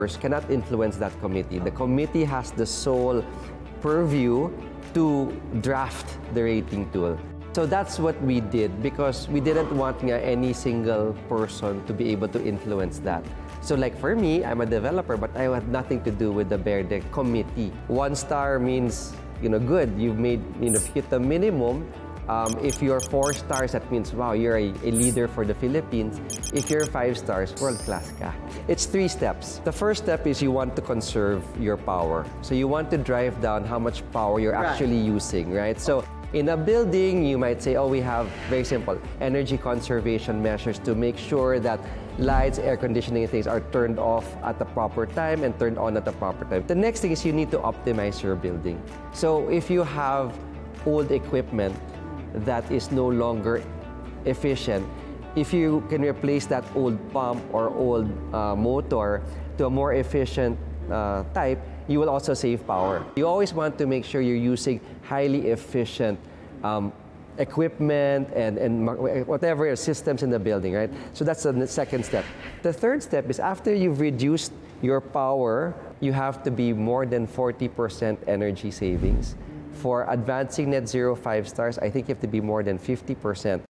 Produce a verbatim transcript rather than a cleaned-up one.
cannot influence that committee. The committee has the sole purview to draft the rating tool. So that's what we did because we didn't want nga, any single person to be able to influence that. So like for me, I'm a developer, but I had nothing to do with the BERDE committee. One star means, you know, good. You've made, you know, hit the minimum. Um, if you're four stars, that means, wow, you're a, a leader for the Philippines. If you're five stars, world-class ka. It's three steps. The first step is you want to conserve your power. So you want to drive down how much power you're Right. actually using, right? So in a building, you might say, oh, we have, very simple, energy conservation measures to make sure that lights, air conditioning, and things are turned off at the proper time and turned on at the proper time. The next thing is you need to optimize your building. So if you have old equipment that is no longer efficient, if you can replace that old pump or old uh, motor to a more efficient uh, type, you will also save power. You always want to make sure you're using highly efficient um, equipment and, and whatever systems in the building, right? So that's the second step. The third step is after you've reduced your power, you have to be more than forty percent energy savings. For advancing net zero five stars, I think you have to be more than fifty percent.